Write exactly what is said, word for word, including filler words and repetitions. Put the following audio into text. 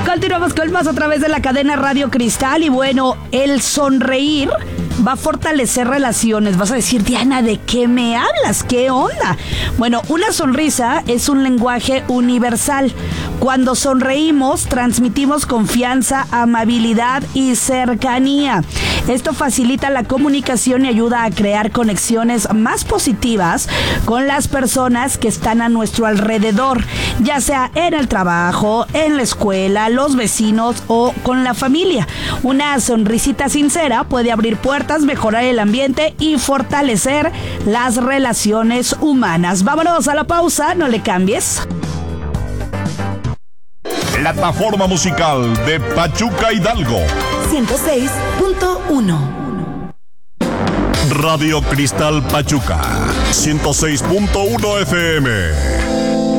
Continuamos con más a través de la cadena Radio Cristal. Y bueno, el sonreír va a fortalecer relaciones. Vas a decir, Diana, ¿de qué me hablas? ¿Qué onda? Bueno, una sonrisa es un lenguaje universal. Cuando sonreímos, transmitimos confianza, amabilidad y cercanía. Esto facilita la comunicación y ayuda a crear conexiones más positivas con las personas que están a nuestro alrededor, ya sea en el trabajo, en la escuela, los vecinos o con la familia. Una sonrisita sincera puede abrir puertas, mejorar el ambiente y fortalecer las relaciones humanas. Vámonos a la pausa, no le cambies. Plataforma musical de Pachuca Hidalgo. ciento seis punto uno. Radio Cristal Pachuca. ciento seis punto uno F M.